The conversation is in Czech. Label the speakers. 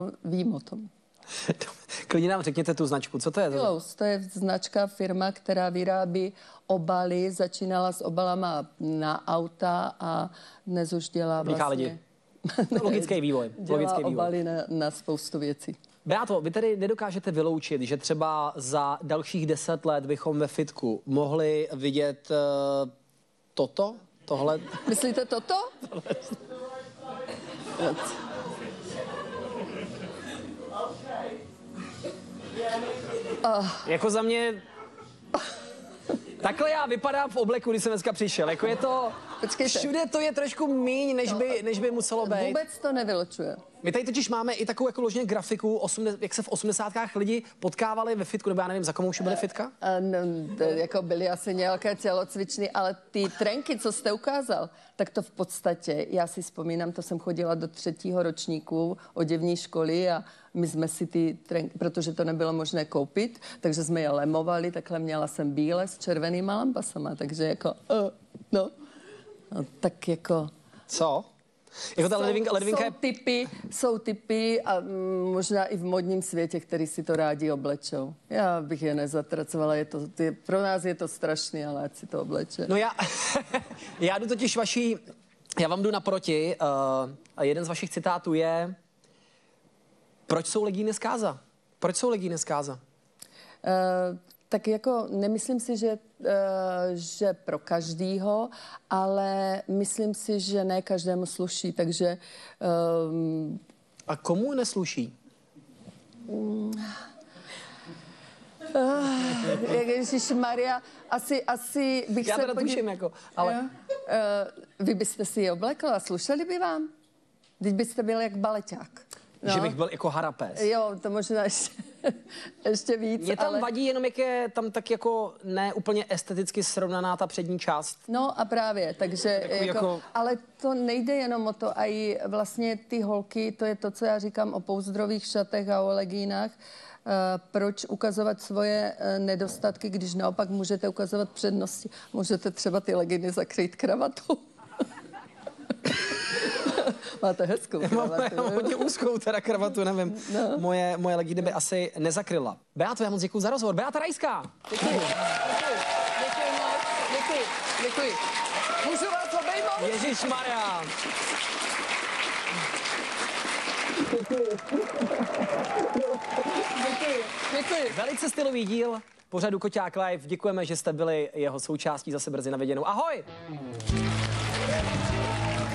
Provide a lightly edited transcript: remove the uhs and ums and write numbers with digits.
Speaker 1: Vím o tom.
Speaker 2: Klidně nám řekněte tu značku, co to je?
Speaker 1: Pillows, to je značka, firma, která vyrábí obaly, začínala s obalama na auta a dnes už dělá
Speaker 2: Míchá
Speaker 1: vlastně...
Speaker 2: lidi. Logický vývoj.
Speaker 1: Dělá obaly na spoustu věcí.
Speaker 2: Beato, vy tedy nedokážete vyloučit, že třeba za dalších 10 let bychom ve fitku mohli vidět tohle?
Speaker 1: Myslíte toto?
Speaker 2: Jako za mě... Takhle já vypadám v obleku, když jsem dneska přišel. Jako je to...
Speaker 1: Počkejte.
Speaker 2: Všude to je trošku míň, než by muselo být.
Speaker 1: Vůbec to nevylučuje.
Speaker 2: My tady totiž máme i takovou jako ložně grafiku, jak se v 80kách lidi potkávali ve fitku, nebo já nevím, za komu už byly fitka?
Speaker 1: Jako byly asi nějaké tělocvičny, ale ty trenky, co jste ukázal, tak to v podstatě, já si vzpomínám, to jsem chodila do 3. ročníku oděvní školy a my jsme si ty trenky, protože to nebylo možné koupit, takže jsme je lemovali, takhle měla jsem bílé s červenýma lampasama, takže jako, no tak jako...
Speaker 2: Co? Jako ta ledvinka je...
Speaker 1: Jsou typy a možná i v modním světě, který si to rádi oblečou. Já bych je nezatracovala, pro nás je to strašný, ale ať si to obleče.
Speaker 2: No já jdu totiž já vám jdu naproti a jeden z vašich citátů je: proč jsou legíny zkáza? Proč jsou legíny zkáza?
Speaker 1: Tak jako nemyslím si, že pro každýho, ale myslím si, že ne každému sluší, takže...
Speaker 2: A komu nesluší?
Speaker 1: Ježišmarja, asi bych
Speaker 2: já
Speaker 1: se...
Speaker 2: Já teda tuším, jako, ale...
Speaker 1: Vy byste si ji oblekla, slušeli by vám? Teď byste byl jak baleťák.
Speaker 2: No. Že bych byl jako harapés.
Speaker 1: Jo, to možná ještě víc.
Speaker 2: Mě tam vadí jenom, jak je tam tak jako ne úplně esteticky srovnaná ta přední část.
Speaker 1: No a právě, takže jako... Ale to nejde jenom o to, a i vlastně ty holky, to je to, co já říkám o pouzdrových šatech a o legínách. Proč ukazovat svoje nedostatky, když naopak můžete ukazovat přednosti? Můžete třeba ty legíny zakrýt kravatou. Máte hezkou kravatu.
Speaker 2: Mám hodně úzkou teda kravatu, nevím. No. Moje legíny by asi nezakryla. Beato, já moc děkuju za rozhovor. Beata Rajská.
Speaker 1: Děkuji. Můžu vás obejmout?
Speaker 2: Ježišmarja.
Speaker 1: Děkuji.
Speaker 2: Velice stylový díl pořadu Koťák Live. Děkujeme, že jste byli jeho součástí, zase brzy na viděnou. Ahoj!